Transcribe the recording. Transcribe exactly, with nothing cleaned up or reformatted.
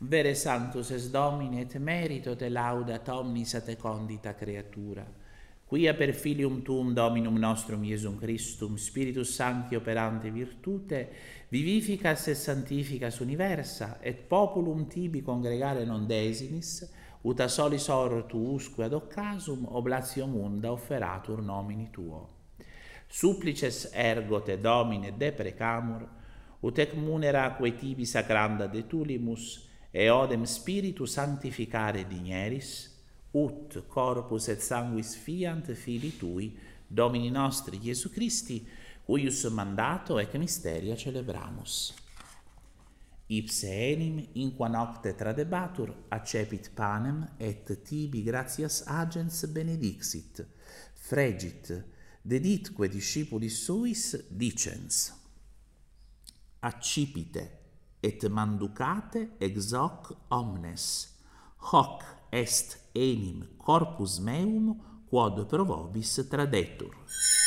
Vere sanctus es Domine et merito te laudat omnis a te condita creatura, quia per filium tuum Dominum nostrum Iesum Christum Spiritus Sancti operante virtute vivificas et sanctificas universa et populum tibi congregare non desinis ut a solis ortu usque ad occasum oblatio munda offeratur nomini tuo. Supplices ergo te Domine deprecamur ut ec munera quae tibi sacranda de tulimus e odem spiritu sanctificare digneris, ut corpus et sanguis fiant Filii Tui, Domini nostri Iesu Christi, cuius mandato ec mysteria celebramus. Ipse enim, in qua nocte tradebatur, accepit panem, et tibi gratias agens benedixit, fregit, deditque discipulis suis, dicens, accipite, et manducate ex hoc omnes, hoc est enim corpus meum quod pro vobis tradetur.